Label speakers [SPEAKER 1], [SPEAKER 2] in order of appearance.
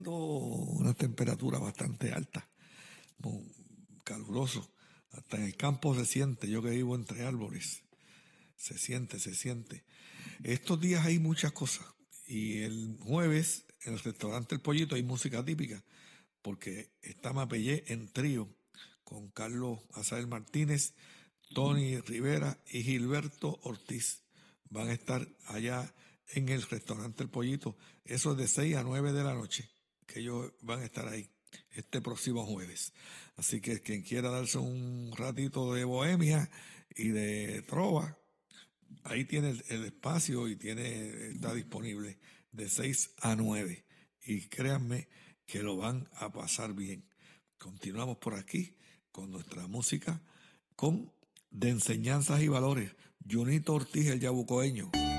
[SPEAKER 1] una temperatura bastante alta, muy caluroso. Hasta en el campo se siente, yo que vivo entre árboles, se siente, se siente. Estos días hay muchas cosas. Y el jueves, en el restaurante El Pollito, hay música típica, porque está Mapellé en trío con Carlos Azael Martínez, Tony Rivera y Gilberto Ortiz. Van a estar allá en el restaurante El Pollito. Eso es de 6 a 9 de la noche, que ellos van a estar ahí este próximo jueves. Así que quien quiera darse un ratito de bohemia y de trova, ahí tiene el espacio y está disponible de 6 a 9. Y créanme que lo van a pasar bien. Continuamos por aquí con nuestra música, con de enseñanzas y valores. Junito Ortiz, el yabucoeño.